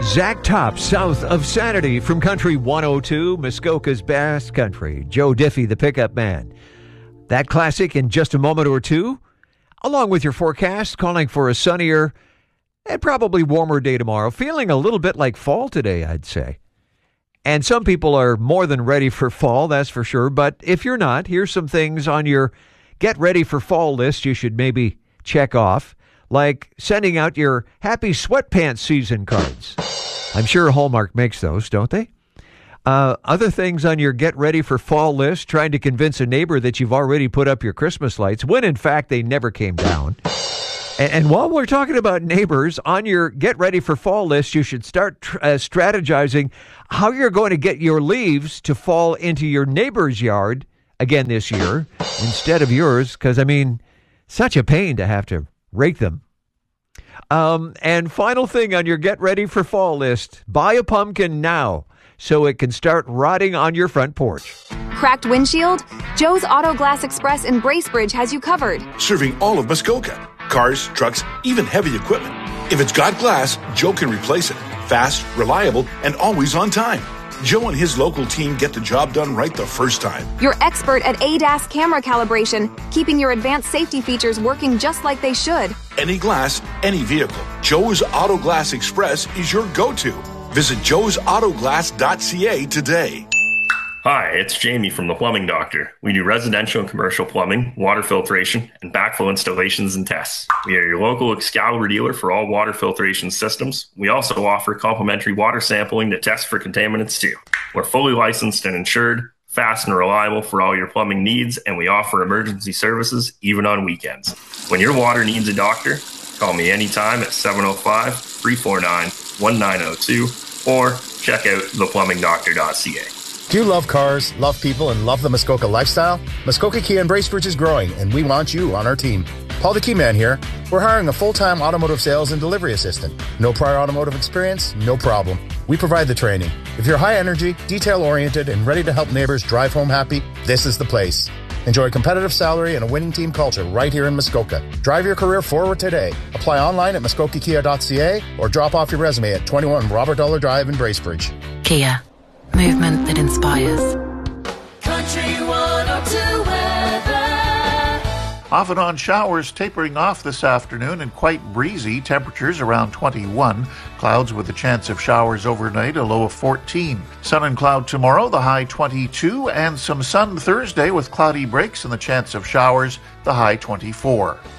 Zach Top, south of Sanity from Country 102, Muskoka's Bass Country. Joe Diffie, the pickup man. That classic in just a moment or two, along with your forecast, calling for a sunnier and probably warmer day tomorrow. Feeling a little bit like fall today, I'd say. And some people are more than ready for fall, that's for sure. But if you're not, here's some things on your get ready for fall list you should maybe check off, like sending out your happy sweatpants season cards. I'm sure Hallmark makes those, don't they? Other things on your get ready for fall list, trying to convince a neighbor that you've already put up your Christmas lights, when in fact they never came down. And while we're talking about neighbors, on your get ready for fall list, you should start strategizing how you're going to get your leaves to fall into your neighbor's yard again this year instead of yours, because, I mean, such a pain to have to rake them. And final thing on your get ready for fall list, buy a pumpkin now so it can start rotting on your front porch. Cracked windshield? Joe's Auto Glass Express in Bracebridge has you covered. Serving all of Muskoka. Cars, trucks, even heavy equipment. If it's got glass, Joe can replace it. Fast, reliable, and always on time. Joe and his local team get the job done right the first time. You're expert at ADAS camera calibration, keeping your advanced safety features working just like they should. Any glass, any vehicle. Joe's Auto Glass Express is your go-to. Visit joesautoglass.ca today. Hi, it's Jamie from The Plumbing Doctor. We do residential and commercial plumbing, water filtration, and backflow installations and tests. We are your local Excalibur dealer for all water filtration systems. We also offer complimentary water sampling to test for contaminants too. We're fully licensed and insured, fast and reliable for all your plumbing needs, and we offer emergency services even on weekends. When your water needs a doctor, call me anytime at 705-349-1902 or check out theplumbingdoctor.ca. Do you love cars, love people, and love the Muskoka lifestyle? Muskoka Kia in Bracebridge is growing, and we want you on our team. Paul the Key Man here. We're hiring a full-time automotive sales and delivery assistant. No prior automotive experience? No problem. We provide the training. If you're high energy, detail-oriented, and ready to help neighbors drive home happy, this is the place. Enjoy a competitive salary and a winning team culture right here in Muskoka. Drive your career forward today. Apply online at muskokakia.ca or drop off your resume at 21 Robert Dollar Drive in Bracebridge. Kia. Movement that inspires. Country 102 weather. Off and on showers tapering off this afternoon and quite breezy. Temperatures around 21. Clouds with a chance of showers overnight, a low of 14. Sun and cloud tomorrow, the high 22. And some sun Thursday with cloudy breaks and the chance of showers, the high 24.